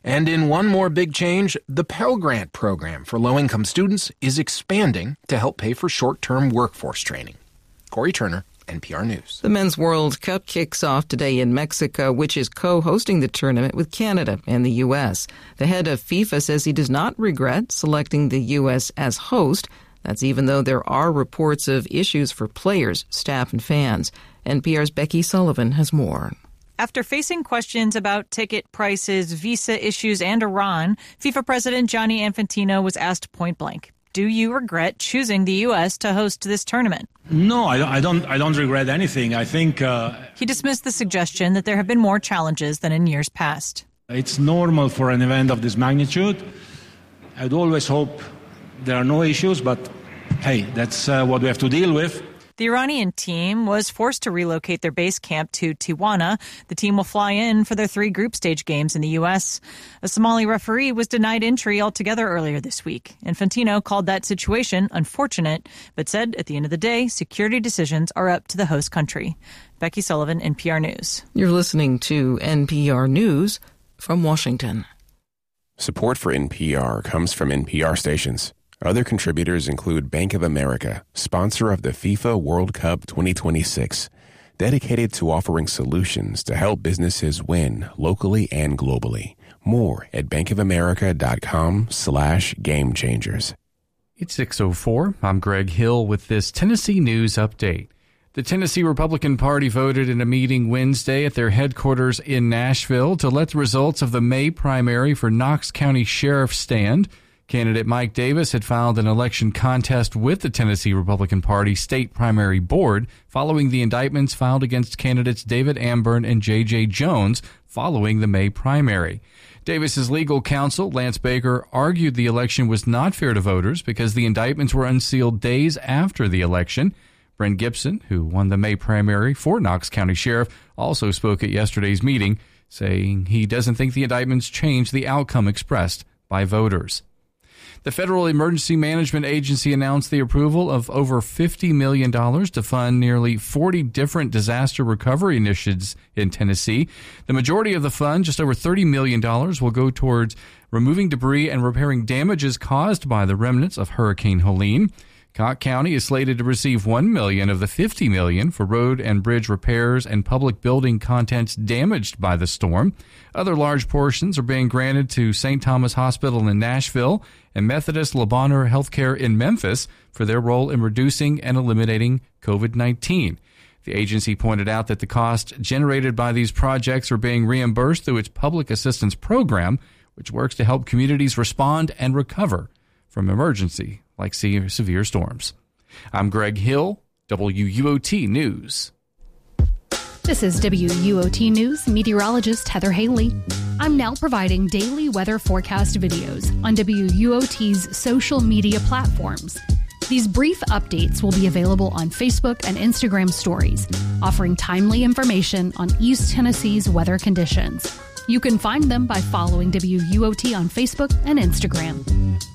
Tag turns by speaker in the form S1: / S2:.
S1: And in one more big change, the Pell Grant program for low-income students is expanding to help pay for short-term workforce training. Corey Turner, NPR News.
S2: The Men's World Cup kicks off today in Mexico, which is co-hosting the tournament with Canada and the U.S. The head of FIFA says he does not regret selecting the U.S. as host. That's even though there are reports of issues for players, staff, and fans. NPR's Becky Sullivan has more.
S3: After facing questions about ticket prices, visa issues, and Iran, FIFA President Gianni Infantino was asked point blank, do you regret choosing the U.S. to host this tournament?
S4: No, I don't regret anything. I think
S3: he dismissed the suggestion that there have been more challenges than in years past.
S4: It's normal for an event of this magnitude. I'd always hope there are no issues, but hey, that's what we have to deal with.
S3: The Iranian team was forced to relocate their base camp to Tijuana. The team will fly in for their 3 group stage games in the U.S. A Somali referee was denied entry altogether earlier this week. Infantino called that situation unfortunate, but said at the end of the day, security decisions are up to the host country. Becky Sullivan, NPR News.
S2: You're listening to NPR News from Washington.
S5: Support for NPR comes from NPR stations. Other contributors include Bank of America, sponsor of the FIFA World Cup 2026, dedicated to offering solutions to help businesses win locally and globally. More at bankofamerica.com/gamechangers.
S6: It's 6:04. I'm Greg Hill with this Tennessee News Update. The Tennessee Republican Party voted in a meeting Wednesday at their headquarters in Nashville to let the results of the May primary for Knox County Sheriff stand. Candidate Mike Davis had filed an election contest with the Tennessee Republican Party State Primary Board following the indictments filed against candidates David Amburn and J.J. Jones following the May primary. Davis's legal counsel, Lance Baker, argued the election was not fair to voters because the indictments were unsealed days after the election. Brent Gibson, who won the May primary for Knox County Sheriff, also spoke at yesterday's meeting, saying he doesn't think the indictments changed the outcome expressed by voters. The Federal Emergency Management Agency announced the approval of over $50 million to fund nearly 40 different disaster recovery initiatives in Tennessee. The majority of the fund, just over $30 million, will go towards removing debris and repairing damages caused by the remnants of Hurricane Helene. Cocke County is slated to receive $1 million of the $50 million for road and bridge repairs and public building contents damaged by the storm. Other large portions are being granted to St. Thomas Hospital in Nashville and Methodist Le Bonheur Healthcare in Memphis for their role in reducing and eliminating COVID-19. The agency pointed out that the costs generated by these projects are being reimbursed through its public assistance program, which works to help communities respond and recover from emergency like severe storms. I'm Greg Hill, WUOT News.
S7: This is WUOT News meteorologist Heather Haley. I'm now providing daily weather forecast videos on WUOT's social media platforms. These brief updates will be available on Facebook and Instagram stories, offering timely information on East Tennessee's weather conditions. You can find them by following WUOT on Facebook and Instagram.